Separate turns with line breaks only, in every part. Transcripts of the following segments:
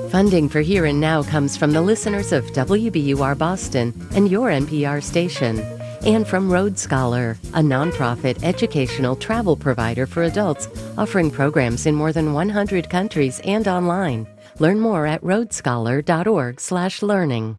Funding for Here and Now comes from the listeners of WBUR Boston and your NPR station, and from Road Scholar, a nonprofit educational travel provider for adults offering programs in more than 100 countries and online. Learn more at roadscholar.org/learning.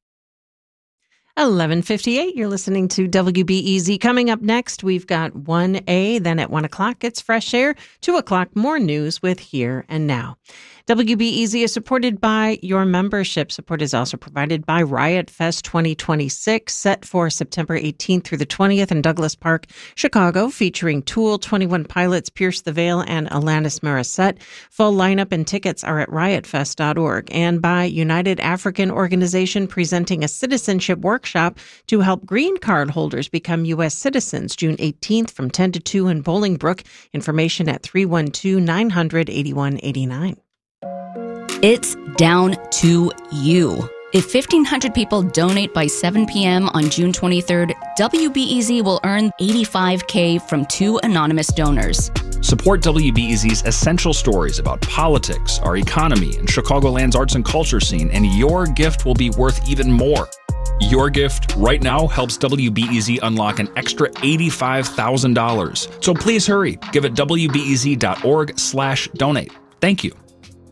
11:58, you're listening to WBEZ. Coming up next, we've got 1A, then at 1 o'clock, it's Fresh Air, 2 o'clock, more news with Here and Now. WBEZ is supported by your membership. Support is also provided by Riot Fest 2026, set for September 18th through the 20th in Douglas Park, Chicago, featuring Tool, 21 Pilots, Pierce the Veil, and Alanis Morissette. Full lineup and tickets are at riotfest.org. And by United African Organization, presenting a citizenship workshop to help green card holders become U.S. citizens, June 18th from 10 to 2 in Bolingbrook. Information at 312-900-8189.
It's down to you. If 1,500 people donate by 7 p.m. on June 23rd, WBEZ will earn $85K from 2 anonymous donors.
Support WBEZ's essential stories about politics, our economy, and Chicagoland's arts and culture scene, and your gift will be worth even more. Your gift right now helps WBEZ unlock an extra $85,000. So please hurry. Give it WBEZ.org/donate. Thank you.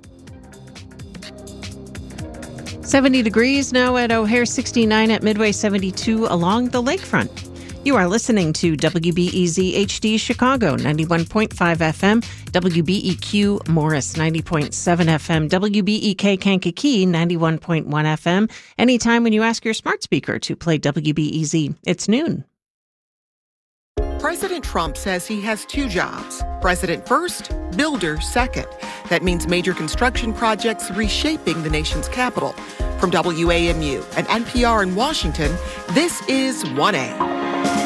70 degrees now at O'Hare, 69 at Midway, 72 along the lakefront. You are listening to WBEZ HD Chicago, 91.5 FM, WBEQ Morris, 90.7 FM, WBEK Kankakee, 91.1 FM. Anytime when you ask your smart speaker to play WBEZ, it's noon.
President Trump says he has 2 jobs. President first, builder second. That means major construction projects reshaping the nation's capital. From WAMU and NPR in Washington, this is 1A.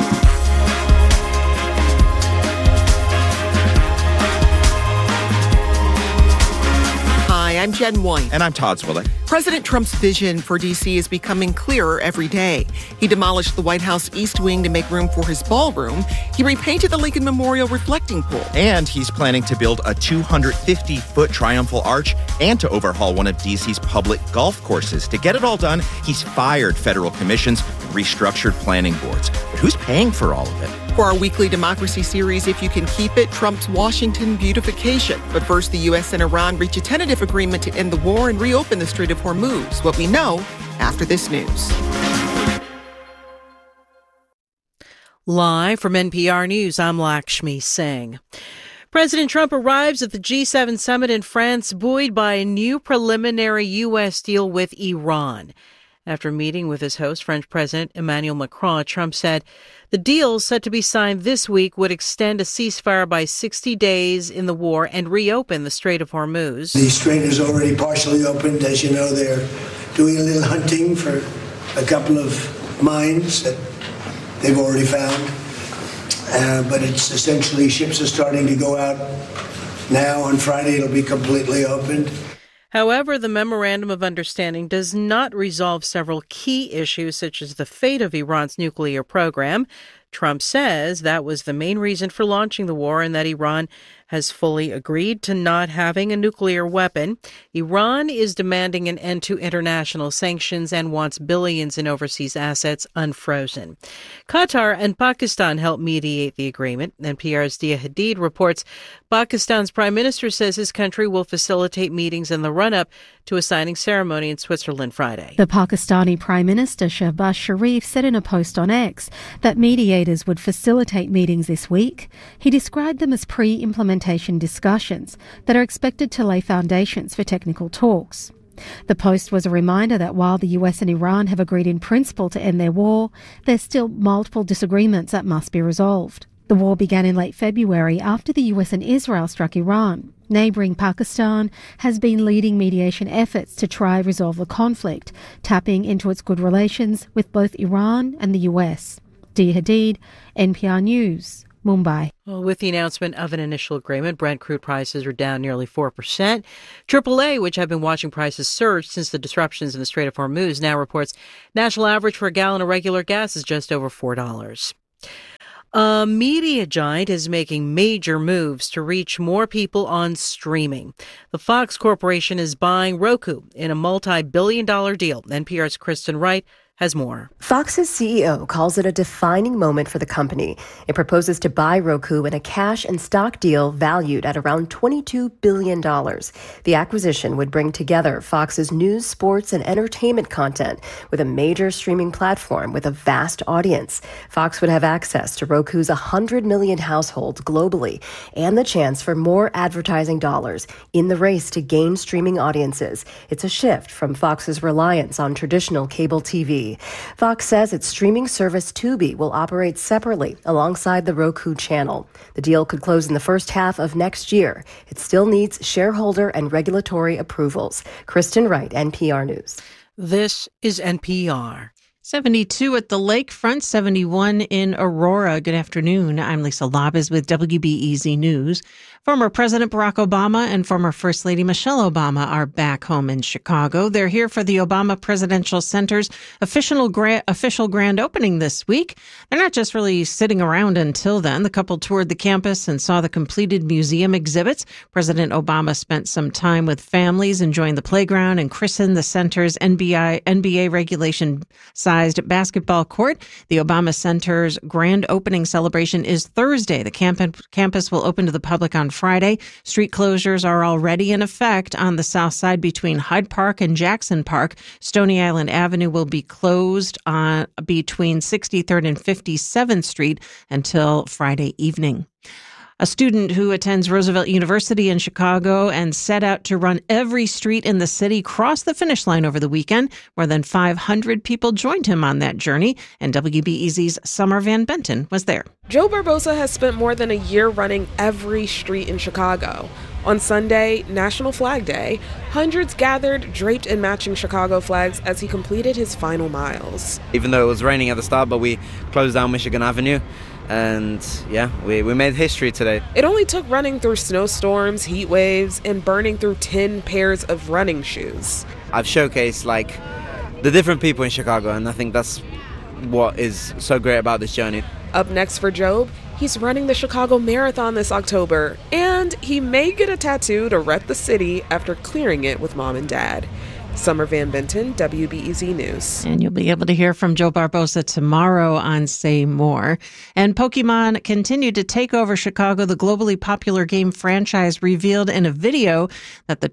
Hi, I'm Jen White.
And I'm Todd Swillick.
President Trump's vision for D.C. is becoming clearer every day. He demolished the White House East Wing to make room for his ballroom. He repainted the Lincoln Memorial reflecting pool.
And he's planning to build a 250-foot triumphal arch and to overhaul one of D.C.'s public golf courses. To get it all done, he's fired federal commissions, restructured planning boards. But who's paying for all of it?
For our weekly democracy series, If You Can Keep It, Trump's Washington beautification. But first, the U.S. and Iran reach a tentative agreement to end the war and reopen the Strait of Hormuz. What we know after this news.
Live from NPR News, I'm Lakshmi Singh. President Trump arrives at the G7 summit in France, buoyed by a new preliminary U.S. deal with Iran. After meeting with his host, French President Emmanuel Macron, Trump said the deal set to be signed this week would extend a ceasefire by 60 days in the war and reopen the Strait of Hormuz.
The strait is already partially opened. As you know, they're doing a little hunting for a couple of mines that they've already found. But it's essentially ships are starting to go out now. On Friday, it'll be completely opened.
However, the Memorandum of Understanding does not resolve several key issues, such as the fate of Iran's nuclear program. Trump says that was the main reason for launching the war and that Iran has fully agreed to not having a nuclear weapon. Iran is demanding an end to international sanctions and wants billions in overseas assets unfrozen. Qatar and Pakistan helped mediate the agreement. NPR's Dia Hadid reports Pakistan's prime minister says his country will facilitate meetings in the run-up to a signing ceremony in Switzerland Friday.
The Pakistani Prime Minister Shehbaz Sharif said in a post on X that mediators would facilitate meetings this week. He described them as pre-implementation discussions that are expected to lay foundations for technical talks. The post was a reminder that while the US and Iran have agreed in principle to end their war, there's still multiple disagreements that must be resolved. The war began in late February after the US and Israel struck Iran. Neighbouring Pakistan has been leading mediation efforts to try resolve the conflict, tapping into its good relations with both Iran and the US. Dia Hadid, NPR News, Mumbai.
Well, with the announcement of an initial agreement, Brent crude prices are down nearly 4%. AAA, which have been watching prices surge since the disruptions in the Strait of Hormuz, now reports national average for a gallon of regular gas is just over $4. A media giant is making major moves to reach more people on streaming. The Fox Corporation is buying Roku in a multi-billion-dollar deal. NPR's Kristen Wright has more.
Fox's CEO calls it a defining moment for the company. It proposes to buy Roku in a cash and stock deal valued at around $22 billion. The acquisition would bring together Fox's news, sports, and entertainment content with a major streaming platform with a vast audience. Fox would have access to Roku's 100 million households globally and the chance for more advertising dollars in the race to gain streaming audiences. It's a shift from Fox's reliance on traditional cable TV. Fox says its streaming service Tubi will operate separately alongside the Roku channel. The deal could close in the first half of next year. It still needs shareholder and regulatory approvals. Kristen Wright, NPR News.
This is NPR.
72 at the lakefront, 71 in Aurora. Good afternoon. I'm Lisa Labuz with WBEZ News. Former President Barack Obama and former First Lady Michelle Obama are back home in Chicago. They're here for the Obama Presidential Center's official grand opening this week. They're not just really sitting around until then. The couple toured the campus and saw the completed museum exhibits. President Obama spent some time with families enjoying the playground and christened the center's NBA regulation-sized basketball court. The Obama Center's grand opening celebration is Thursday. The campus will open to the public on Friday. Street closures are already in effect on the south side between Hyde Park and Jackson Park. Stony Island Avenue will be closed on between 63rd and 57th Street until Friday evening. A student who attends Roosevelt University in Chicago and set out to run every street in the city crossed the finish line over the weekend. More than 500 people joined him on that journey, and WBEZ's Summer Van Benton was there.
Joe Barbosa has spent more than a year running every street in Chicago. On Sunday, National Flag Day, hundreds gathered draped in matching Chicago flags as he completed his final miles.
Even though it was raining at the start, but we closed down Michigan Avenue. And yeah, we made history today.
It only took running through snowstorms, heat waves, and burning through 10 pairs of running shoes.
I've showcased the different people in Chicago, and I think that's what is so great about this journey.
Up next for Job, he's running the Chicago Marathon this October, and he may get a tattoo to rep the city after clearing it with mom and dad. Summer Van Benton, WBEZ News.
And you'll be able to hear from Joe Barbosa tomorrow on Say More. And Pokemon continued to take over Chicago. The globally popular game franchise revealed in a video that the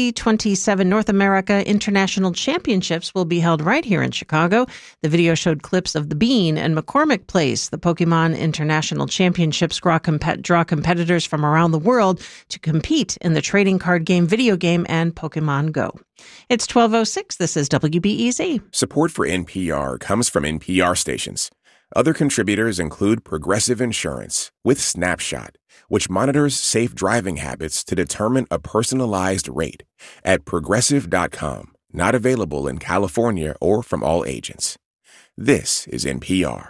2027 North America International Championships will be held right here in Chicago. The video showed clips of the Bean and McCormick Place. The Pokemon International Championships draw competitors from around the world to compete in the trading card game, video game, and Pokemon Go. It's 12:06. This is WBEZ.
Support for NPR comes from NPR stations. Other contributors include Progressive Insurance with Snapshot, which monitors safe driving habits to determine a personalized rate at Progressive.com. Not available in California or from all agents. This is NPR.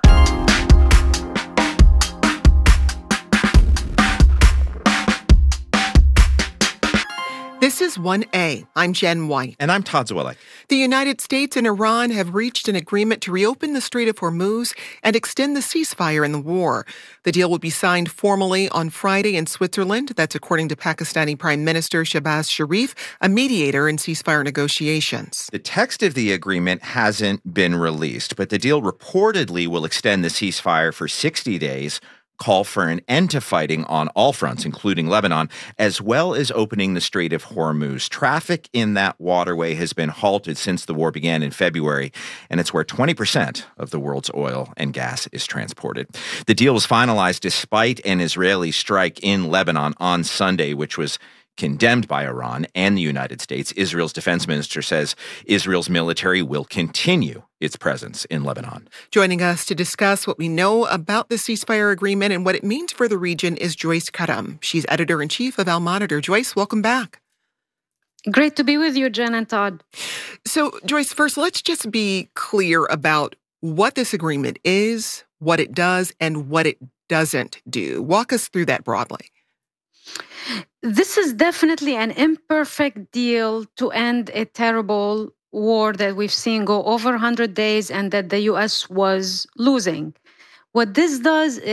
This is 1A. I'm Jen White.
And I'm Todd Zwillig.
The United States and Iran have reached an agreement to reopen the Strait of Hormuz and extend the ceasefire in the war. The deal will be signed formally on Friday in Switzerland. That's according to Pakistani Prime Minister Shehbaz Sharif, a mediator in ceasefire negotiations.
The text of the agreement hasn't been released, but the deal reportedly will extend the ceasefire for 60 days, call for an end to fighting on all fronts, including Lebanon, as well as opening the Strait of Hormuz. Traffic in that waterway has been halted since the war began in February, and it's where 20% of the world's oil and gas is transported. The deal was finalized despite an Israeli strike in Lebanon on Sunday, which was condemned by Iran and the United States. Israel's defense minister says Israel's military will continue its presence in Lebanon.
Joining us to discuss what we know about the ceasefire agreement and what it means for the region is Joyce Karam. She's editor-in-chief of Al Monitor. Joyce, welcome back.
Great to be with you, Jen and Todd.
So, Joyce, first, let's just be clear about what this agreement is, what it does, and what it doesn't do. Walk us through that broadly.
This is definitely an imperfect deal to end a terrible war that we've seen go over 100 days and that the U.S. was losing. What this does